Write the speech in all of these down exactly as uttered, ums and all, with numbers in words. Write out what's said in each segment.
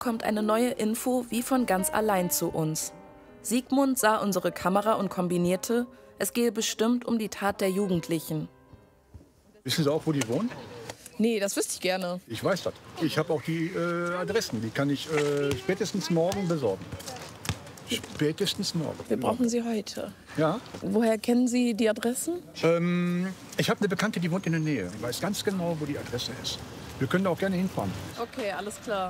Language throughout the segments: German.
kommt eine neue Info wie von ganz allein zu uns. Sigmund sah unsere Kamera und kombinierte, es gehe bestimmt um die Tat der Jugendlichen. Wissen Sie auch, wo die wohnen? Nee, das wüsste ich gerne. Ich weiß das. Ich habe auch die äh, Adressen. Die kann ich äh, spätestens morgen besorgen. Spätestens morgen. Wir brauchen sie heute. Ja. Woher kennen Sie die Adressen? Ähm, ich habe eine Bekannte, die wohnt in der Nähe. Ich weiß ganz genau, wo die Adresse ist. Wir können da auch gerne hinfahren. Okay, alles klar.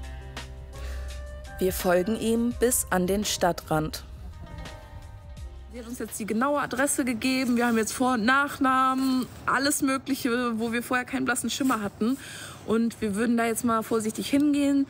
Wir folgen ihm bis an den Stadtrand. Sie hat uns jetzt die genaue Adresse gegeben. Wir haben jetzt Vor- und Nachnamen, alles Mögliche, wo wir vorher keinen blassen Schimmer hatten. Und wir würden da jetzt mal vorsichtig hingehen.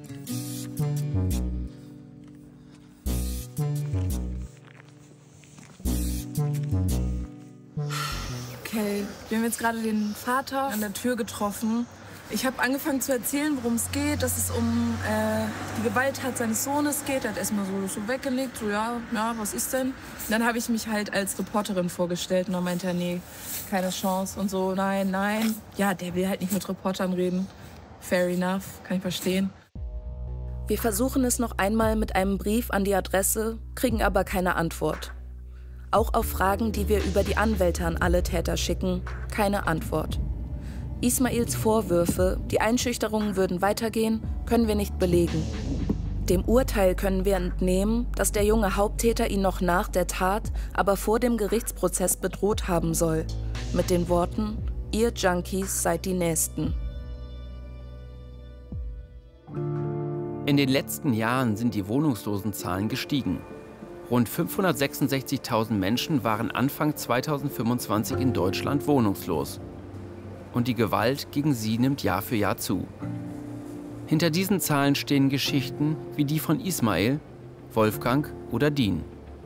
Okay, wir haben jetzt gerade den Vater an der Tür getroffen. Ich habe angefangen zu erzählen, worum es geht, dass es um äh, die Gewalttat seines Sohnes geht. Er hat erstmal so, so weggelegt, so ja, ja, was ist denn? Und dann habe ich mich halt als Reporterin vorgestellt und dann meinte er, nee, keine Chance und so, nein, nein. Ja, der will halt nicht mit Reportern reden. Fair enough, kann ich verstehen. Wir versuchen es noch einmal mit einem Brief an die Adresse, kriegen aber keine Antwort. Auch auf Fragen, die wir über die Anwälte an alle Täter schicken, keine Antwort. Ismails Vorwürfe, die Einschüchterungen würden weitergehen, können wir nicht belegen. Dem Urteil können wir entnehmen, dass der junge Haupttäter ihn noch nach der Tat, aber vor dem Gerichtsprozess bedroht haben soll. Mit den Worten, ihr Junkies seid die Nächsten. In den letzten Jahren sind die Wohnungslosenzahlen gestiegen. Rund fünfhundertsechsundsechzigtausend Menschen waren Anfang zweitausendfünfundzwanzig in Deutschland wohnungslos. Und die Gewalt gegen sie nimmt Jahr für Jahr zu. Hinter diesen Zahlen stehen Geschichten wie die von Ismail, Wolfgang oder Dean.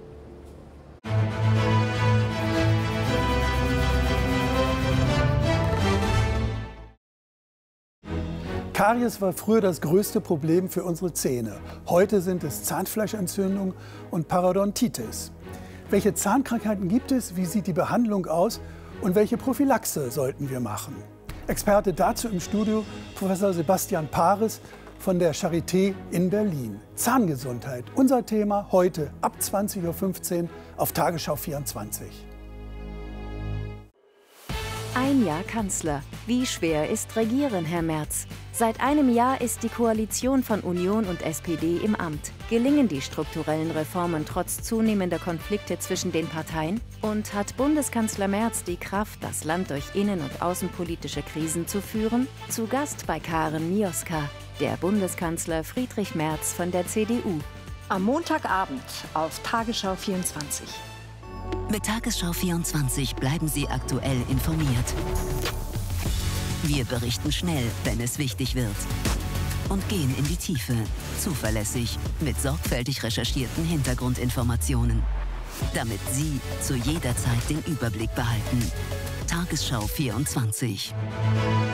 Karies war früher das größte Problem für unsere Zähne. Heute sind es Zahnfleischentzündung und Parodontitis. Welche Zahnkrankheiten gibt es? Wie sieht die Behandlung aus? Und welche Prophylaxe sollten wir machen? Experte dazu im Studio Professor Sebastian Paris von der Charité in Berlin. Zahngesundheit, unser Thema heute ab zwanzig Uhr fünfzehn auf Tagesschau vierundzwanzig. Ein Jahr Kanzler. Wie schwer ist Regieren, Herr Merz? Seit einem Jahr ist die Koalition von Union und S P D im Amt. Gelingen die strukturellen Reformen trotz zunehmender Konflikte zwischen den Parteien? Und hat Bundeskanzler Merz die Kraft, das Land durch innen- und außenpolitische Krisen zu führen? Zu Gast bei Karen Mioska, der Bundeskanzler Friedrich Merz von der C D U. Am Montagabend auf Tagesschau vierundzwanzig. Mit Tagesschau vierundzwanzig bleiben Sie aktuell informiert. Wir berichten schnell, wenn es wichtig wird. Und gehen in die Tiefe, zuverlässig, mit sorgfältig recherchierten Hintergrundinformationen. Damit Sie zu jeder Zeit den Überblick behalten. Tagesschau vierundzwanzig.